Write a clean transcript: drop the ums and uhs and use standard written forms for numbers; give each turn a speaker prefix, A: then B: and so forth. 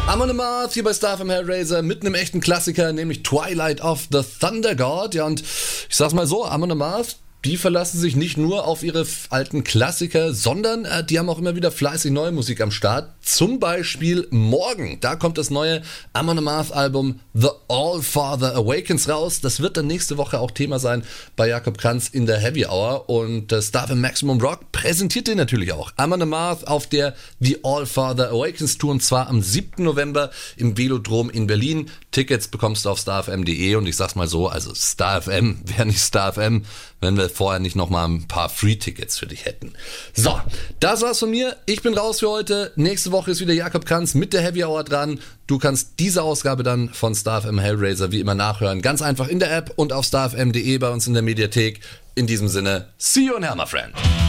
A: Amon Amarth hier bei Star FM Hellraiser mit einem echten Klassiker, nämlich Twilight of the Thunder God. Ja, und ich sag's mal so, Amon Amarth, die verlassen sich nicht nur auf ihre alten Klassiker, sondern die haben auch immer wieder fleißig neue Musik am Start. Zum Beispiel morgen, da kommt das neue Amon Amarth Album The All-Father Awakens raus. Das wird dann nächste Woche auch Thema sein bei Jakob Kranz in der Heavy Hour. Und Star FM Maximum Rock präsentiert den natürlich auch. Amon Amarth auf der The All-Father Awakens Tour, und zwar am 7. November im Velodrom in Berlin. Tickets bekommst du auf starfm.de, und ich sag's mal so, also Star FM wäre nicht Star FM, wenn wir vorher nicht nochmal ein paar Free-Tickets für dich hätten. So, das war's von mir. Ich bin raus für heute. Nächste Woche ist wieder Jakob Kranz mit der Heavy Hour dran. Du kannst diese Ausgabe dann von Star FM Hellraiser wie immer nachhören. Ganz einfach in der App und auf starfm.de bei uns in der Mediathek. In diesem Sinne, see you and hell, my friend.